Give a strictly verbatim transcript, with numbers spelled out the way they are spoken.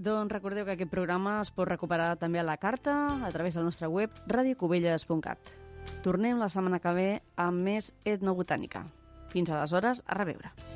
Doncs recordeu que aquest programa es pot recuperar també a la carta a través del nostre web radio cubelles punt cat. Tornem la setmana que ve amb més etnobotànica. Fins aleshores, a reveure.